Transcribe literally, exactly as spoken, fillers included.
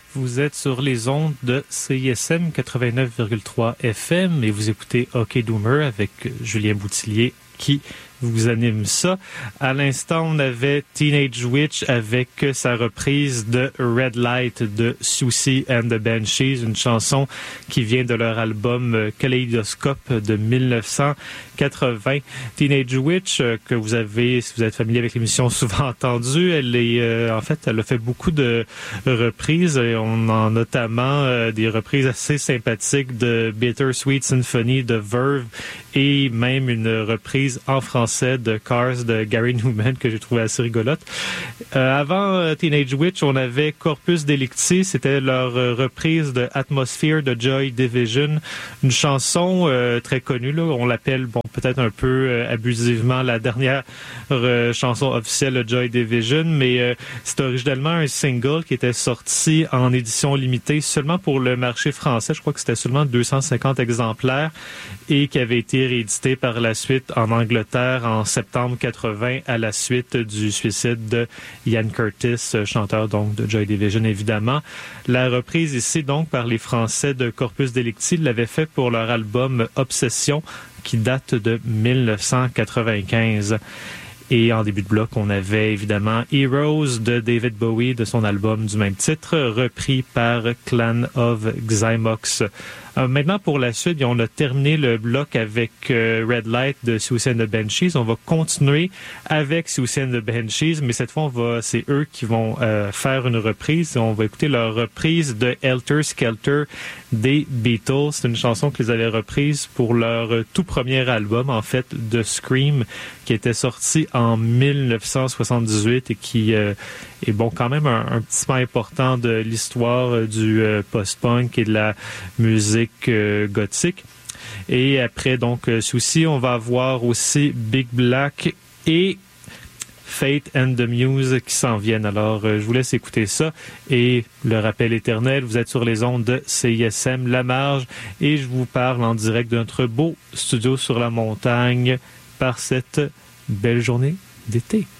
Vous êtes sur les ondes de C I S M quatre-vingt-neuf virgule trois F M et vous écoutez Hockey Doomer avec Julien Boutillier qui vous anime ça. À l'instant, on avait Teenage Witch avec sa reprise de Red Light de Siouxsie and the Banshees, une chanson qui vient de leur album Kaleidoscope de dix-neuf cent quatre-vingts. Teenage Witch, que vous avez, si vous êtes familier avec l'émission, souvent entendue, elle est, euh, en fait, elle a fait beaucoup de reprises. Et on a notamment euh, des reprises assez sympathiques de Bittersweet Symphony de Verve et même une reprise en français de Cars de Gary Newman que j'ai trouvé assez rigolote. Euh, avant euh, Teenage Witch, on avait Corpus Delicti, c'était leur euh, reprise de Atmosphere de Joy Division, une chanson euh, très connue, là, on l'appelle bon peut-être un peu euh, abusivement la dernière euh, chanson officielle de Joy Division, mais euh, c'est originalement un single qui était sorti en édition limitée seulement pour le marché français, je crois que c'était seulement deux cent cinquante exemplaires et qui avait été réédité par la suite en Angleterre en septembre quatre-vingts à la suite du suicide de Ian Curtis, chanteur donc de Joy Division évidemment. La reprise ici donc par les Français de Corpus Delicti l'avaient fait pour leur album Obsession qui date de dix-neuf cent quatre-vingt-quinze. Et en début de bloc, on avait évidemment Heroes de David Bowie de son album du même titre, repris par Clan of Xymox. Euh, maintenant, pour la suite, on a terminé le bloc avec euh, Red Light de Siouxsie and the Banshees. On va continuer avec Siouxsie and the Banshees, mais cette fois, on va, c'est eux qui vont euh, faire une reprise. On va écouter leur reprise de Helter Skelter des Beatles. C'est une chanson qu'ils avaient reprise pour leur euh, tout premier album, en fait, de Scream, qui était sorti en dix-neuf cent soixante-dix-huit et qui euh, est bon quand même un, un petit pas important de l'histoire euh, du euh, post-punk et de la musique euh, gothique. Et après donc euh, Siouxsie, on va avoir aussi Big Black et Fate and the Muse qui s'en viennent. Alors, euh, je vous laisse écouter ça. Et le rappel éternel, vous êtes sur les ondes de C I S M La Marge et je vous parle en direct de notre beau studio sur la montagne par cette belle journée d'été.